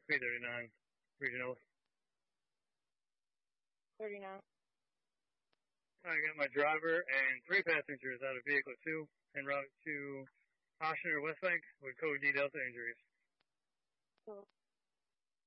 339 Regional. 39. I got my driver and 3 passengers out of vehicle 2 en route to Oshner West Bank with code D Delta injuries. Cool.